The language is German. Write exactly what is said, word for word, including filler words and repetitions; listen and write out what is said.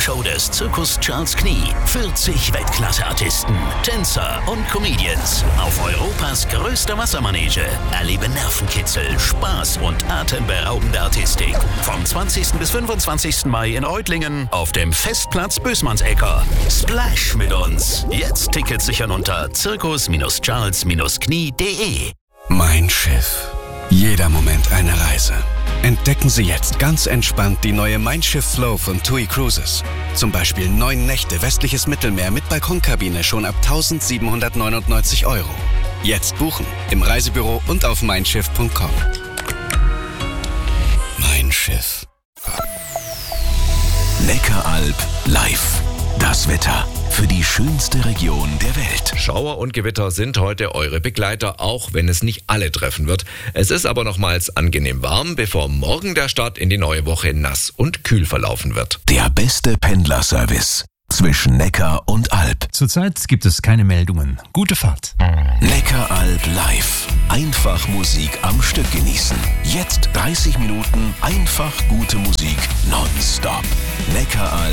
Bühnenshow des Zirkus Charles Knie. vierzig Weltklasse-Artisten, Tänzer und Comedians auf Europas größter Wassermanege. Erlebe Nervenkitzel, Spaß und atemberaubende Artistik. Vom zwanzigsten bis fünfundzwanzigsten Mai in Reutlingen auf dem Festplatz Bösmannsecker. Splash mit uns. Jetzt Tickets sichern unter zirkus charles knie punkt de. Mein Schiff. Jeder Moment eine Reise. Entdecken Sie jetzt ganz entspannt die neue Mein Schiff Flow von T U I Cruises. Zum Beispiel neun Nächte westliches Mittelmeer mit Balkonkabine schon ab eintausendsiebenhundertneunundneunzig Euro. Jetzt buchen im Reisebüro und auf mein schiff punkt com. Mein Schiff. Neckaralb live. Das Wetter für die schönste Region der Welt. Schauer und Gewitter sind heute eure Begleiter, auch wenn es nicht alle treffen wird. Es ist aber nochmals angenehm warm, bevor morgen der Start in die neue Woche nass und kühl verlaufen wird. Der beste Pendlerservice zwischen Neckar und Alb. Zurzeit gibt es keine Meldungen. Gute Fahrt. Neckaralb live. Einfach Musik am Stück genießen. Jetzt dreißig Minuten einfach gute Musik nonstop. Neckaralb